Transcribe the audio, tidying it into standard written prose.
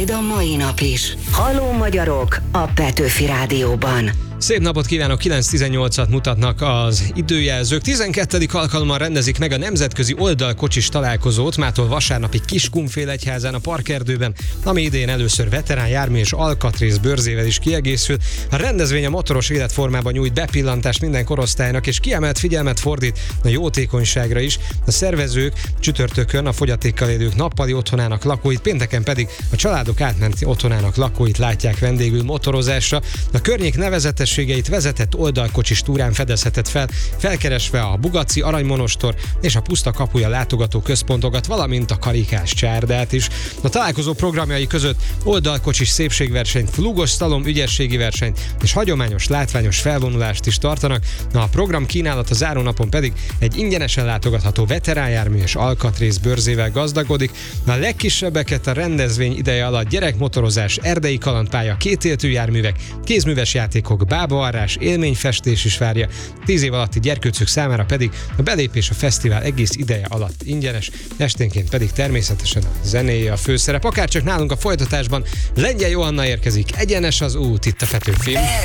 Beszéd a mai nap is. Halló magyarok a Petőfi Rádióban. Szép napot kívánok, 9:18-at mutatnak az időjelzők. 12. alkalommal rendezik meg a nemzetközi oldalkocsis találkozót mától vasárnapig Kiskunfélegyházán a Parkerdőben, ami idén először veterán jármű és alkatrész bőrzével is kiegészül. A rendezvény a motoros életformában nyújt bepillantást minden korosztálynak, és kiemelt figyelmet fordít a jótékonyságra is. A szervezők csütörtökön a fogyatékkal élők nappali otthonának lakóit, pénteken pedig a családok átmenti otthonának lakóit látják vendégül motorozásra. A környék nevezetes vezetett oldalkocsis túrán fedezhetett fel, felkeresve a Bugaci, Aranymonostor és a Puszta Kapuja látogató központokat, valamint a Karikás csárdát is. A találkozó programjai között oldalkocsis szépségversenyt, flugos szlalom ügyességi versenyt és hagyományos látványos felvonulást is tartanak. A program kínálat a zárónapon pedig egy ingyenesen látogatható veteránjármű és alkatrész bőrzével gazdagodik. A legkisebbeket a rendezvény ideje alatt gyerekmotorozás, erdei kalandpálya, kétéltű járművek, kézműves játékok, bábavarrás, élményfestés is várja. 10 év alatti gyerkőcök számára pedig a belépés a fesztivál egész ideje alatt ingyenes, esténként pedig természetesen a zenéje a főszerep. Akárcsak nálunk a folytatásban Lengyel Johanna érkezik, egyenes az út itt a Petőfin.